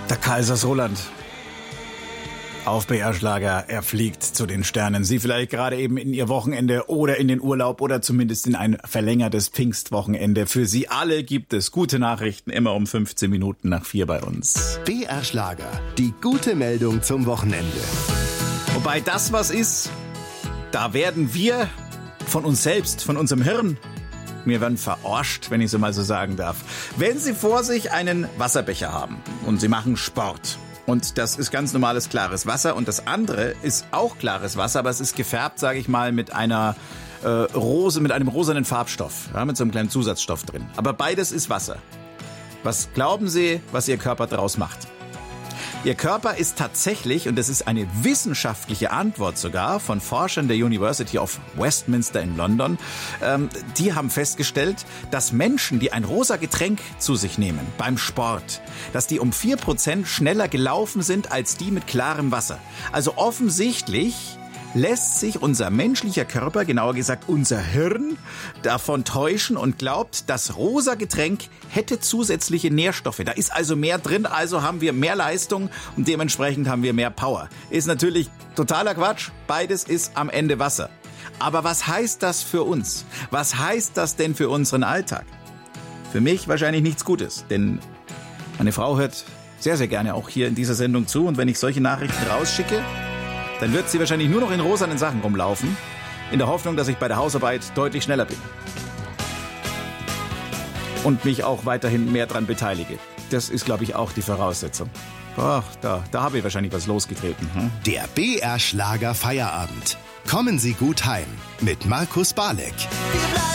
Der Kaisersroland. Auf BR Schlager, er fliegt zu den Sternen. Sie vielleicht gerade eben in Ihr Wochenende oder in den Urlaub oder zumindest in ein verlängertes Pfingstwochenende. Für Sie alle gibt es gute Nachrichten, immer um 15 Minuten nach 4 bei uns. BR Schlager, die gute Meldung zum Wochenende. Wobei das was ist, da werden wir von uns selbst, von unserem Hirn, wir werden verarscht, wenn ich so mal so sagen darf. Wenn Sie vor sich einen Wasserbecher haben und Sie machen Sport, und das ist ganz normales, klares Wasser. Und das andere ist auch klares Wasser, aber es ist gefärbt, sage ich mal, mit einer mit einem rosanen Farbstoff, ja, mit so einem kleinen Zusatzstoff drin. Aber beides ist Wasser. Was glauben Sie, was Ihr Körper daraus macht? Ihr Körper ist tatsächlich, und das ist eine wissenschaftliche Antwort sogar von Forschern der University of Westminster in London, die haben festgestellt, dass Menschen, die ein rosa Getränk zu sich nehmen beim Sport, dass die um 4% schneller gelaufen sind als die mit klarem Wasser. Also offensichtlich lässt sich unser menschlicher Körper, genauer gesagt unser Hirn, davon täuschen und glaubt, das rosa Getränk hätte zusätzliche Nährstoffe. Da ist also mehr drin, also haben wir mehr Leistung und dementsprechend haben wir mehr Power. Ist natürlich totaler Quatsch, beides ist am Ende Wasser. Aber was heißt das für uns? Was heißt das denn für unseren Alltag? Für mich wahrscheinlich nichts Gutes, denn meine Frau hört sehr, sehr gerne auch hier in dieser Sendung zu und wenn ich solche Nachrichten rausschicke, dann wird sie wahrscheinlich nur noch in rosanen Sachen rumlaufen, in der Hoffnung, dass ich bei der Hausarbeit deutlich schneller bin. Und mich auch weiterhin mehr dran beteilige. Das ist, glaube ich, auch die Voraussetzung. Ach, da habe ich wahrscheinlich was losgetreten. Der BR Schlager Feierabend. Kommen Sie gut heim mit Markus Barleck.